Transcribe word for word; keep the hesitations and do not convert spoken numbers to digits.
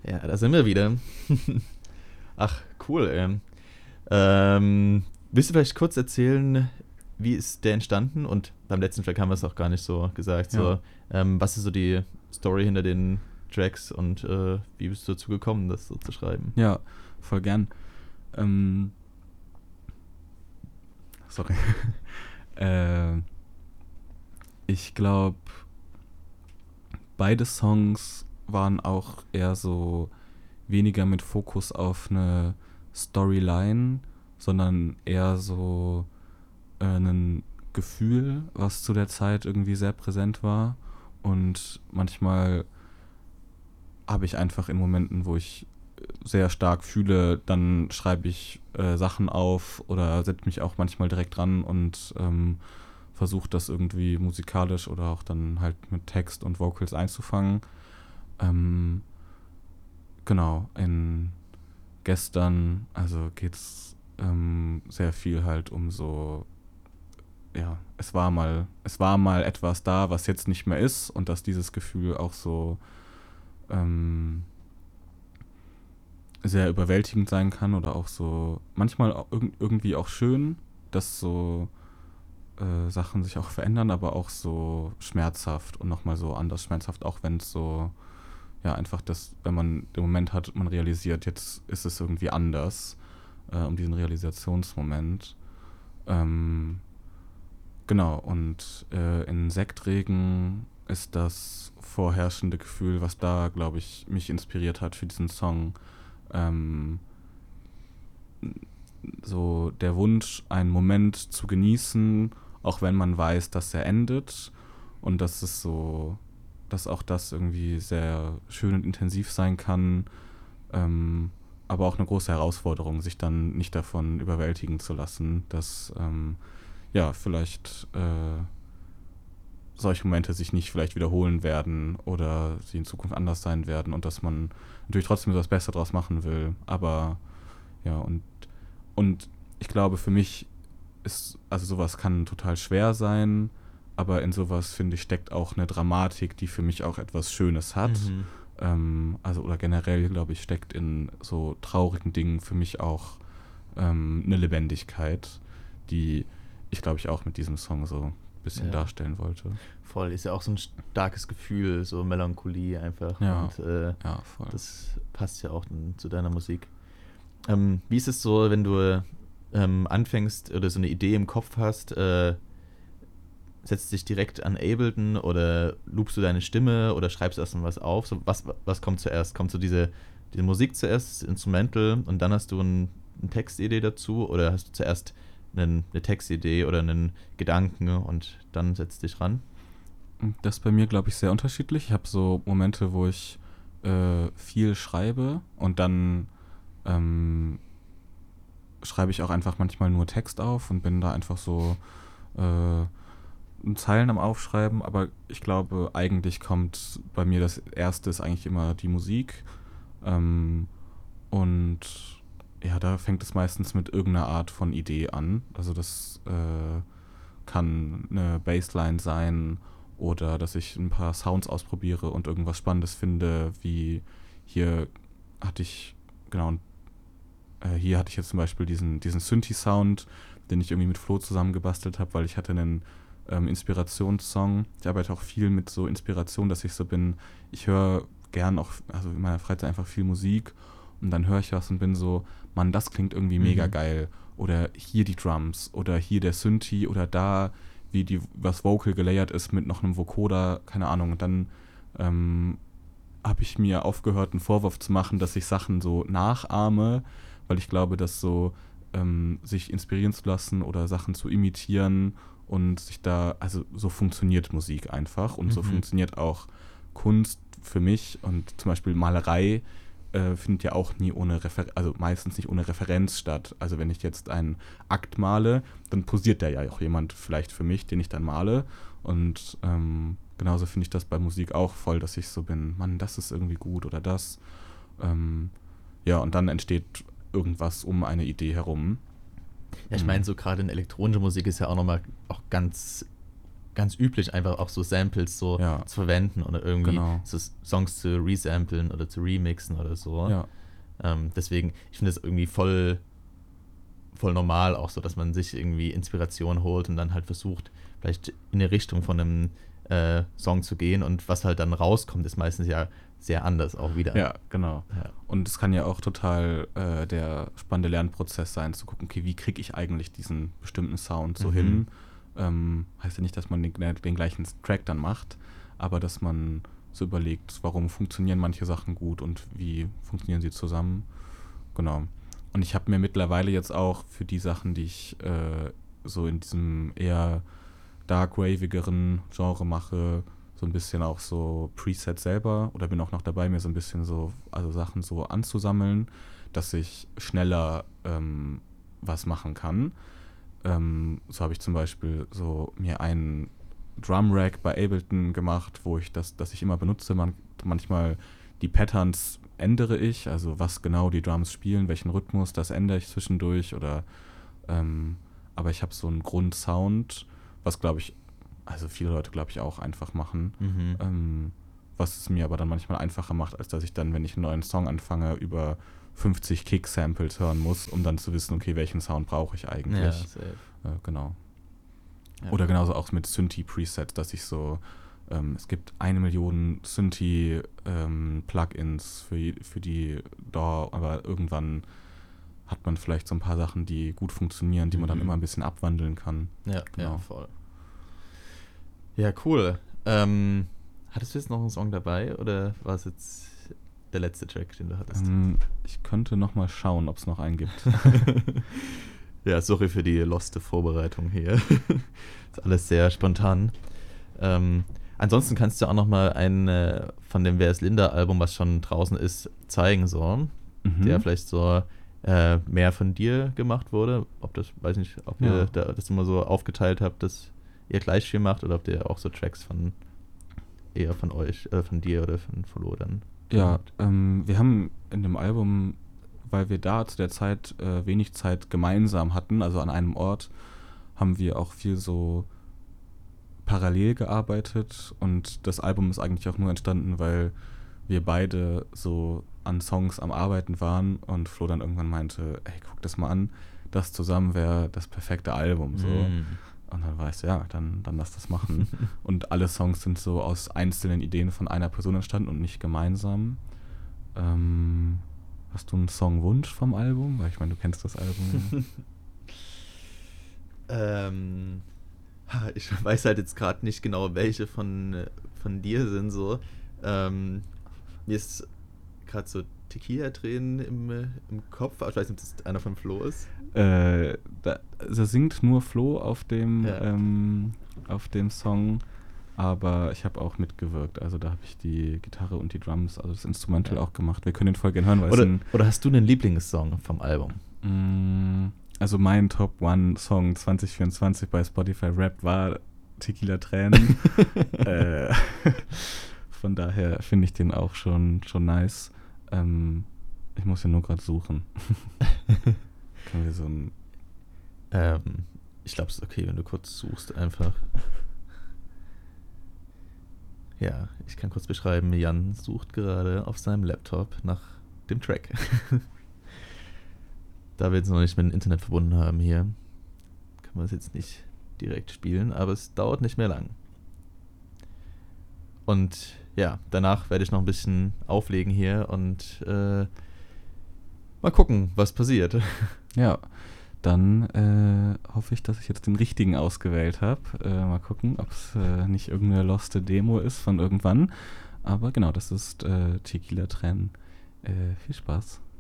Ja, da sind wir wieder. Ach, cool, ey. Ähm, willst du vielleicht kurz erzählen, wie ist der entstanden? Und beim letzten Track haben wir es auch gar nicht so gesagt. Ja, So, ähm, was ist so die Story hinter den Tracks und äh, wie bist du dazu gekommen, das so zu schreiben? ja, voll gern. Ähm, sorry. äh, ich glaube, beide Songs waren auch eher so weniger mit Fokus auf eine Storyline, sondern eher so äh, ein Gefühl, was zu der Zeit irgendwie sehr präsent war. Und manchmal habe ich einfach in Momenten, wo ich sehr stark fühle, dann schreibe ich äh, Sachen auf oder setze mich auch manchmal direkt dran und ähm, versuche das irgendwie musikalisch oder auch dann halt mit Text und Vocals einzufangen. Ähm, genau, in gestern, also geht's ähm, sehr viel halt um so, ja, es war mal, es war mal etwas da, was jetzt nicht mehr ist und dass dieses Gefühl auch so ähm, sehr überwältigend sein kann oder auch so manchmal auch irg- irgendwie auch schön, dass so äh, Sachen sich auch verändern, aber auch so schmerzhaft und nochmal so anders schmerzhaft, auch wenn es so, ja, einfach das, wenn man den Moment hat, man realisiert, jetzt ist es irgendwie anders, äh, um diesen Realisationsmoment. Ähm, genau, und äh, in Sektregen ist das vorherrschende Gefühl, was da, glaube ich, mich inspiriert hat für diesen Song, ähm, so der Wunsch, einen Moment zu genießen, auch wenn man weiß, dass er endet und dass es so, dass auch das irgendwie sehr schön und intensiv sein kann, ähm, aber auch eine große Herausforderung, sich dann nicht davon überwältigen zu lassen, dass ähm, ja vielleicht äh, solche Momente sich nicht vielleicht wiederholen werden oder sie in Zukunft anders sein werden und dass man natürlich trotzdem so das Beste draus machen will, aber ja, und und ich glaube, für mich ist, also sowas kann total schwer sein, aber in sowas, finde ich, steckt auch eine Dramatik, die für mich auch etwas Schönes hat. Mhm. Ähm, also, oder generell, glaube ich, steckt in so traurigen Dingen für mich auch ähm, eine Lebendigkeit, die ich, glaube ich, auch mit diesem Song so ein bisschen Ja, darstellen wollte. voll. Ist ja auch so ein starkes Gefühl, so Melancholie einfach. Ja, Und äh, ja, voll. das passt ja auch dann zu deiner Musik. Ähm, wie ist es so, wenn du ähm, anfängst oder so eine Idee im Kopf hast, äh, setzt dich direkt an Ableton oder loopst du deine Stimme oder schreibst erst mal was auf? So, was, was kommt zuerst? Kommt so diese, diese Musik zuerst, das Instrumental und dann hast du ein, eine Textidee dazu oder hast du zuerst einen, eine Textidee oder einen Gedanken und dann setzt dich ran? Das ist bei mir, glaube ich, sehr unterschiedlich. Ich habe so Momente, wo ich äh, viel schreibe und dann ähm, schreibe ich auch einfach manchmal nur Text auf und bin da einfach so äh, Zeilen am Aufschreiben, aber ich glaube, eigentlich kommt bei mir das Erste ist eigentlich immer die Musik. Ähm, und ja, da fängt es meistens mit irgendeiner Art von Idee an. Also das äh, kann eine Bassline sein oder dass ich ein paar Sounds ausprobiere und irgendwas Spannendes finde, wie hier hatte ich, genau, äh, hier hatte ich jetzt zum Beispiel diesen, diesen Synthi-Sound, den ich irgendwie mit Flo zusammengebastelt habe, weil ich hatte einen ähm, Inspirationssong. Ich arbeite auch viel mit so Inspiration, dass ich so bin, ich höre gern auch, also in meiner Freizeit einfach viel Musik und dann höre ich was und bin so, Mann, das klingt irgendwie mega Mhm. geil. Oder hier die Drums oder hier der Synthi oder da, wie die, was Vocal gelayert ist mit noch einem Vocoder, keine Ahnung. Und dann ähm, habe ich mir aufgehört, einen Vorwurf zu machen, dass ich Sachen so nachahme, weil ich glaube, dass so ähm, sich inspirieren zu lassen oder Sachen zu imitieren und sich da, also so funktioniert Musik einfach und so Mhm. funktioniert auch Kunst für mich und zum Beispiel Malerei äh, findet ja auch nie ohne Refer also meistens nicht ohne Referenz statt. Also wenn ich jetzt einen Akt male, dann posiert da ja auch jemand vielleicht für mich, den ich dann male und ähm, genauso finde ich das bei Musik auch voll, dass ich so bin, Mann, das ist irgendwie gut oder das. Ähm, ja, und dann entsteht irgendwas um eine Idee herum. Ja, ich meine, Mhm. so gerade in elektronischer Musik ist ja auch nochmal auch ganz ganz üblich, einfach auch so Samples so Ja. zu verwenden oder irgendwie Genau. so Songs zu resamplen oder zu remixen oder so. Ja. Ähm, deswegen, ich finde es irgendwie voll, voll normal auch so, dass man sich irgendwie Inspiration holt und dann halt versucht, vielleicht in eine Richtung von einem äh, Song zu gehen und was halt dann rauskommt, ist meistens ja sehr anders auch wieder. Ja, genau. Ja. Und es kann ja auch total äh, der spannende Lernprozess sein, zu gucken, okay, wie kriege ich eigentlich diesen bestimmten Sound so Mhm. hin? Ähm, heißt ja nicht, dass man den, den gleichen Track dann macht, aber dass man so überlegt, warum funktionieren manche Sachen gut und wie funktionieren sie zusammen. Genau. Und ich habe mir mittlerweile jetzt auch für die Sachen, die ich äh, so in diesem eher dark wavigeren Genre mache, so ein bisschen auch so Presets selber oder bin auch noch dabei, mir so ein bisschen so, also Sachen so anzusammeln, dass ich schneller ähm, was machen kann. Ähm, so habe ich zum Beispiel so mir einen Drum-Rack bei Ableton gemacht, wo ich das, das ich immer benutze. Man, manchmal die Patterns ändere ich, also was genau die Drums spielen, welchen Rhythmus, das ändere ich zwischendurch oder ähm, aber ich habe so einen Grundsound, was glaube ich, also viele Leute glaube ich auch einfach machen, Mhm. ähm, was es mir aber dann manchmal einfacher macht, als dass ich dann, wenn ich einen neuen Song anfange, über fünfzig Kick-Samples hören muss, um dann zu wissen, okay, welchen Sound brauche ich eigentlich. Ja, safe. Äh, genau. Ja. Oder genauso auch mit Synthi-Presets, dass ich so, ähm, es gibt eine Million Synthi-Plugins für, für die D A W, aber irgendwann hat man vielleicht so ein paar Sachen, die gut funktionieren, die man dann Mhm. immer ein bisschen abwandeln kann. Ja, Genau. ja, voll. Ja, cool. Ähm, hattest du jetzt noch einen Song dabei oder war es jetzt der letzte Track, den du hattest? Ähm, ich könnte noch mal schauen, ob es noch einen gibt. Ja, sorry für die loste Vorbereitung hier. Ist alles sehr spontan. Ähm, ansonsten kannst du auch noch mal einen äh, von dem Wer ist Linda Album, was schon draußen ist, zeigen, so. Mhm. Der vielleicht so äh, mehr von dir gemacht wurde. Ob das, weiß nicht, ob Ja. ihr da, das immer so aufgeteilt habt, dass ihr gleich viel macht oder ob ihr auch so Tracks von eher von euch, äh, von dir oder von Flo dann. Ja, ähm, wir haben in dem Album, weil wir da zu der Zeit äh, wenig Zeit gemeinsam hatten, also an einem Ort, haben wir auch viel so parallel gearbeitet und das Album ist eigentlich auch nur entstanden, weil wir beide so an Songs am Arbeiten waren und Flo dann irgendwann meinte, ey, guck das mal an, das zusammen wäre das perfekte Album, so. Mm. Und dann weißt du, ja, dann, dann lass das machen. Und alle Songs sind so aus einzelnen Ideen von einer Person entstanden und nicht gemeinsam. Ähm, hast du einen Songwunsch vom Album? Weil ich meine, du kennst das Album. ähm, ha, ich weiß halt jetzt gerade nicht genau, welche von, äh, von dir sind so. Ähm, mir ist gerade so Tequila-Tränen im, äh, im Kopf. Ich weiß nicht, ob das einer von Flo ist. äh, da, da singt nur Flo auf dem, Ja. ähm, auf dem Song, aber ich habe auch mitgewirkt. Also da habe ich die Gitarre und die Drums, also das Instrumental Ja. auch gemacht. Wir können den voll gerne hören, weil es Oder, ein oder hast du einen Lieblingssong vom Album? Mm, Also mein Top One Song zwanzig vierundzwanzig bei Spotify Rap war Tequila Tränen. äh, von daher finde ich den auch schon, schon nice. Ähm, ich muss ihn nur gerade suchen. Können wir so ein... Ähm, ich glaube, es ist okay, wenn du kurz suchst einfach. Ja, ich kann kurz beschreiben, Jan sucht gerade auf seinem Laptop nach dem Track. Da wir jetzt noch nicht mit dem Internet verbunden haben hier, kann man es jetzt nicht direkt spielen, aber es dauert nicht mehr lang. Und ja, danach werde ich noch ein bisschen auflegen hier und äh, mal gucken, was passiert. Ja, dann äh, hoffe ich, dass ich jetzt den richtigen ausgewählt habe. Äh, mal gucken, ob es äh, nicht irgendeine loste Demo ist von irgendwann. Aber genau, das ist äh, Tequila Tränen. Äh, viel Spaß.